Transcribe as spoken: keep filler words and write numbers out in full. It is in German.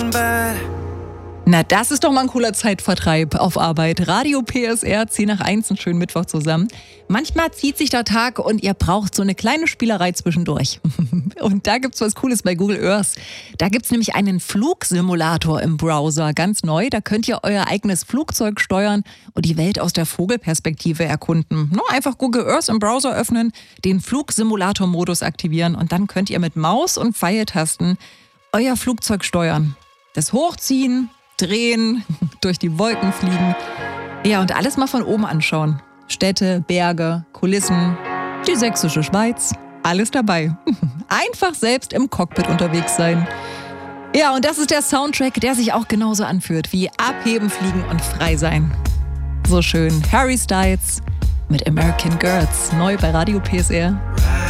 feeling bad. Na, das ist doch mal ein cooler Zeitvertreib auf Arbeit. Radio P S R, zehn nach eins, einen schönen Mittwoch zusammen. Manchmal zieht sich der Tag und ihr braucht so eine kleine Spielerei zwischendurch. Und da gibt's was Cooles bei Google Earth. Da gibt's nämlich einen Flugsimulator im Browser, ganz neu. Da könnt ihr euer eigenes Flugzeug steuern und die Welt aus der Vogelperspektive erkunden. Nur einfach Google Earth im Browser öffnen, den Flugsimulator-Modus aktivieren und dann könnt ihr mit Maus und Pfeiltasten euer Flugzeug steuern. Das Hochziehen, drehen, durch die Wolken fliegen. Ja, und alles mal von oben anschauen. Städte, Berge, Kulissen, die sächsische Schweiz, alles dabei. Einfach selbst im Cockpit unterwegs sein. Ja, und das ist der Soundtrack, der sich auch genauso anfühlt wie Abheben, Fliegen und Frei sein. So schön. Harry Styles mit American Girls, neu bei Radio P S R.